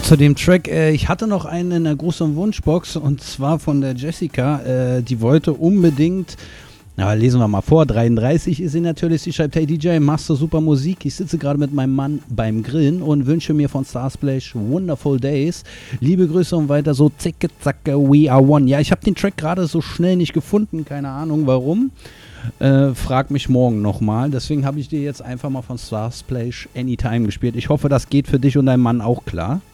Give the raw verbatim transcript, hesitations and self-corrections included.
zu dem Track, äh, ich hatte noch einen in der großen Wunschbox und zwar von der Jessica, äh, die wollte unbedingt, ja, lesen wir mal vor, dreiunddreißig ist sie natürlich, sie schreibt, hey D J, machst du super Musik, ich sitze gerade mit meinem Mann beim Grillen und wünsche mir von Starsplash Wonderful Days, liebe Grüße und weiter so, zicke, zacke, we are one. Ja, ich habe den Track gerade so schnell nicht gefunden, keine Ahnung warum. Äh, frag mich morgen nochmal. Deswegen habe ich dir jetzt einfach mal von Starsplash Anytime gespielt. Ich hoffe, das geht für dich und deinen Mann auch klar.